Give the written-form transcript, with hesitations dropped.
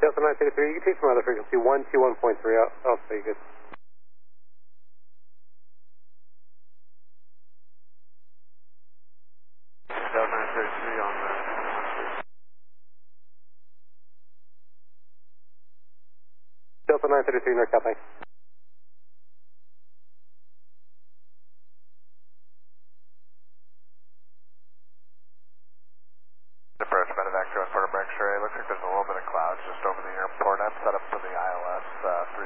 Delta 933, you can take some other frequency, 121.3, I'll say good. Delta 933 on the... Delta 933, North South, thanks. Approach Medevac to Fort Brexray. Looks like there's a little bit of clouds just over the airport. I've set up for the ILS